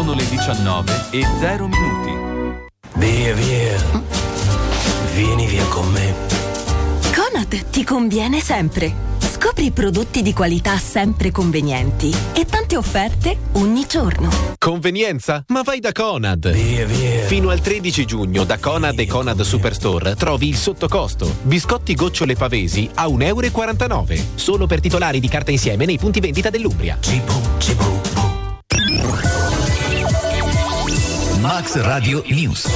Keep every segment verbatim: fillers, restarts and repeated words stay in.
Sono le diciannove e zero minuti. Via, via. Vieni via con me. Conad ti conviene sempre. Scopri prodotti di qualità sempre convenienti e tante offerte ogni giorno. Convenienza? Ma vai da Conad! Via, via. Fino al tredici giugno da Conad e Conad Superstore trovi il sottocosto. Biscotti gocciole pavesi a un euro e quarantanove. Solo per titolari di carta insieme nei punti vendita dell'Umbria. Cibo, cibo. Max Radio News.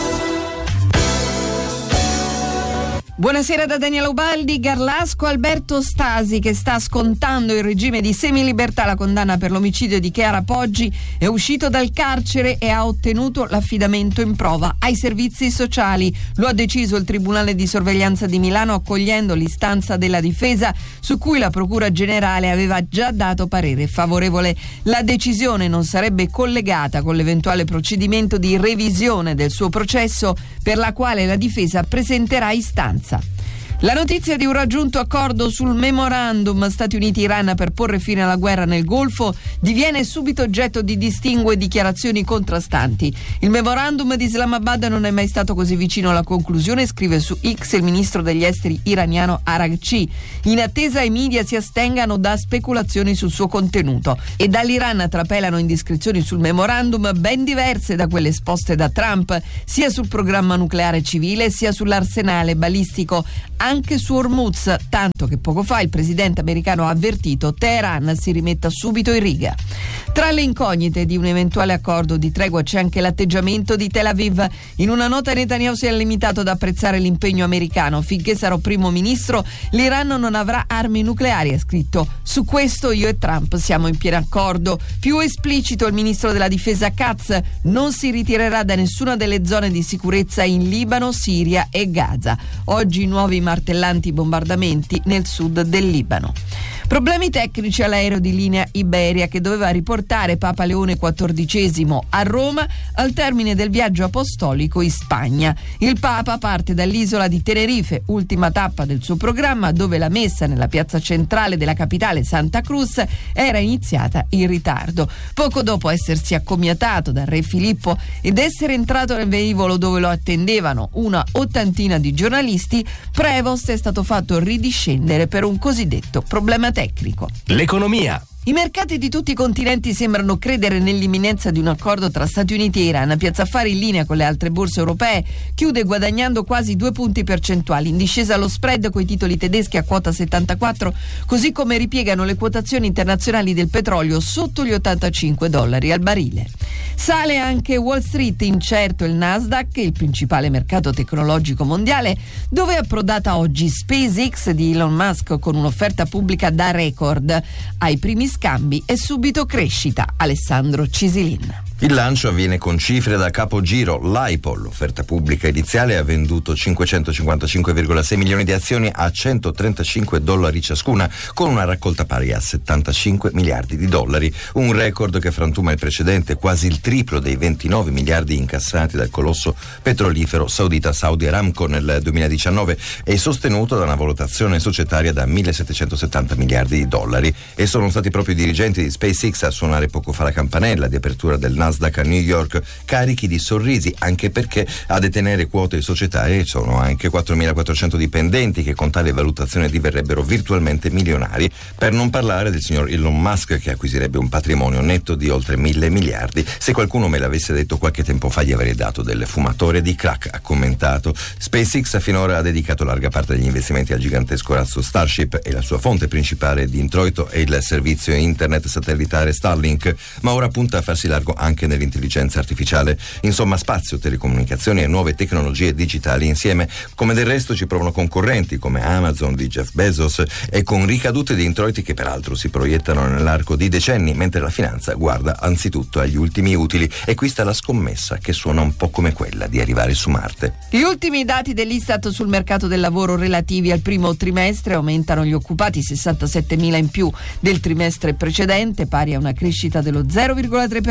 Buonasera da Daniela Ubaldi. Garlasco Alberto Stasi, che sta scontando il regime di semilibertà, la condanna per l'omicidio di Chiara Poggi, è uscito dal carcere e ha ottenuto l'affidamento in prova ai servizi sociali. Lo ha deciso il Tribunale di Sorveglianza di Milano, accogliendo l'istanza della difesa su cui la Procura Generale aveva già dato parere favorevole. La decisione non sarebbe collegata con l'eventuale procedimento di revisione del suo processo, per la quale la difesa presenterà istanza. La notizia di un raggiunto accordo sul memorandum Stati Uniti-Iran per porre fine alla guerra nel Golfo diviene subito oggetto di distingue dichiarazioni contrastanti. Il memorandum di Islamabad non è mai stato così vicino alla conclusione, scrive su X il ministro degli esteri iraniano Araghchi. In attesa i media si astengano da speculazioni sul suo contenuto, e dall'Iran trapelano indiscrezioni sul memorandum ben diverse da quelle esposte da Trump, sia sul programma nucleare civile sia sull'arsenale balistico, anche su Hormuz, tanto che poco fa il presidente americano ha avvertito Teheran si rimetta subito in riga. Tra le incognite di un eventuale accordo di tregua c'è anche l'atteggiamento di Tel Aviv. In una nota Netanyahu si è limitato ad apprezzare l'impegno americano. Finché sarò primo ministro, l'Iran non avrà armi nucleari, ha scritto. Su questo io e Trump siamo in pieno accordo. Più esplicito il ministro della difesa Katz: non si ritirerà da nessuna delle zone di sicurezza in Libano, Siria e Gaza. Oggi nuovi martellanti bombardamenti nel sud del Libano. Problemi tecnici all'aereo di linea Iberia, che doveva riportare Papa Leone quattordicesimo a Roma al termine del viaggio apostolico in Spagna. Il Papa parte dall'isola di Tenerife, ultima tappa del suo programma, dove la messa nella piazza centrale della capitale, Santa Cruz, era iniziata in ritardo. Poco dopo essersi accomiatato dal re Filippo ed essere entrato nel velivolo dove lo attendevano una ottantina di giornalisti, Prevost è stato fatto ridiscendere per un cosiddetto problema tecnico. L'economia. I mercati di tutti i continenti sembrano credere nell'imminenza di un accordo tra Stati Uniti e Iran. Piazza Affari, in linea con le altre borse europee, chiude guadagnando quasi due punti percentuali. In discesa lo spread coi titoli tedeschi a quota settantaquattro, così come ripiegano le quotazioni internazionali del petrolio sotto gli ottantacinque dollari al barile. Sale anche Wall Street, incerto il Nasdaq, il principale mercato tecnologico mondiale, dove è approdata oggi SpaceX di Elon Musk con un'offerta pubblica da record. Ai primi scambi e subito crescita. Alessandro Cisilin. Il lancio avviene con cifre da capogiro. L'A I P O, l'offerta pubblica iniziale, ha venduto cinquecentocinquantacinque virgola sei milioni di azioni a centotrentacinque dollari ciascuna, con una raccolta pari a settantacinque miliardi di dollari, un record che frantuma il precedente, quasi il triplo dei ventinove miliardi incassati dal colosso petrolifero saudita Saudi Aramco nel duemiladiciannove, e sostenuto da una valutazione societaria da millesettecentosettanta miliardi di dollari. E sono stati proprio i dirigenti di SpaceX a suonare poco fa la campanella di apertura del Nasdaq a New York, carichi di sorrisi, anche perché a detenere quote societarie sono anche quattromilaquattrocento dipendenti che con tale valutazione diverrebbero virtualmente milionari, per non parlare del signor Elon Musk, che acquisirebbe un patrimonio netto di oltre mille miliardi. Se qualcuno me l'avesse detto qualche tempo fa gli avrei dato del fumatore di crack, ha commentato. SpaceX finora ha dedicato larga parte degli investimenti al gigantesco razzo Starship, e la sua fonte principale di introito è il servizio internet satellitare Starlink, ma ora punta a farsi largo anche nell'intelligenza artificiale. Insomma, spazio, telecomunicazioni e nuove tecnologie digitali insieme, come del resto ci provano concorrenti come Amazon di Jeff Bezos, e con ricadute di introiti che peraltro si proiettano nell'arco di decenni, mentre la finanza guarda anzitutto agli ultimi utili. E qui sta la scommessa, che suona un po' come quella di arrivare su Marte. Gli ultimi dati dell'Istat sul mercato del lavoro relativi al primo trimestre aumentano gli occupati, sessantasettemila in più del trimestre precedente, pari a una crescita dello zero virgola tre per cento.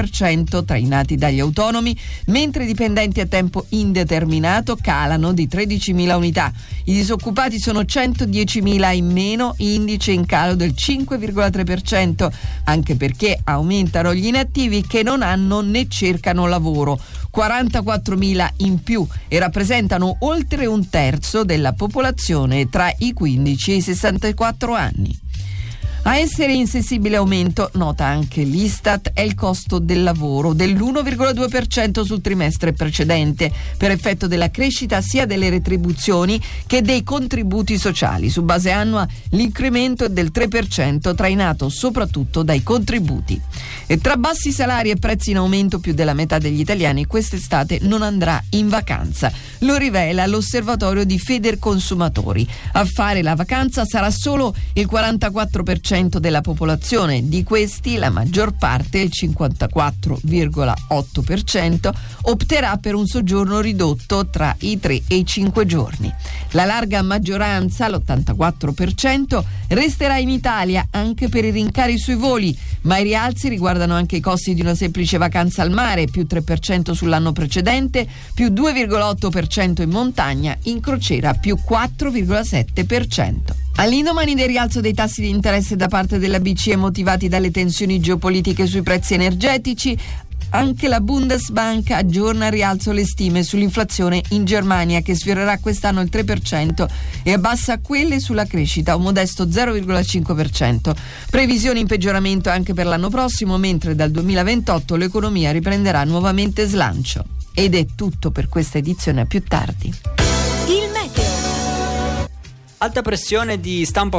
cento trainati dagli autonomi, mentre i dipendenti a tempo indeterminato calano di tredicimila unità. I disoccupati sono centodiecimila in meno, indice in calo del cinque virgola tre per cento, anche perché aumentano gli inattivi che non hanno né cercano lavoro, quarantaquattromila in più, e rappresentano oltre un terzo della popolazione tra i quindici e i sessantaquattro anni. A essere in sensibile aumento, nota anche l'Istat, è il costo del lavoro dell'uno virgola due per cento sul trimestre precedente, per effetto della crescita sia delle retribuzioni che dei contributi sociali. Su base annua l'incremento è del tre per cento, trainato soprattutto dai contributi. E tra bassi salari e prezzi in aumento, più della metà degli italiani quest'estate non andrà in vacanza. Lo rivela l'osservatorio di Federconsumatori. A fare la vacanza sarà solo il quarantaquattro per cento della popolazione. Di questi la maggior parte, il cinquantaquattro virgola otto per cento, opterà per un soggiorno ridotto tra i tre e i cinque giorni. La larga maggioranza, l'ottantaquattro per cento, resterà in Italia anche per i rincari sui voli, ma i rialzi riguardano anche i costi di una semplice vacanza al mare, più tre per cento sull'anno precedente, più due virgola otto per cento in montagna, in crociera più quattro virgola sette per cento. All'indomani del rialzo dei tassi di interesse da parte della B C E motivati dalle tensioni geopolitiche sui prezzi energetici, anche la Bundesbank aggiorna al rialzo le stime sull'inflazione in Germania, che sfiorerà quest'anno il tre per cento, e abbassa quelle sulla crescita, un modesto zero virgola cinque per cento. Previsioni in peggioramento anche per l'anno prossimo, mentre dal duemilaventotto l'economia riprenderà nuovamente slancio. Ed è tutto per questa edizione, a più tardi. Alta pressione di stampo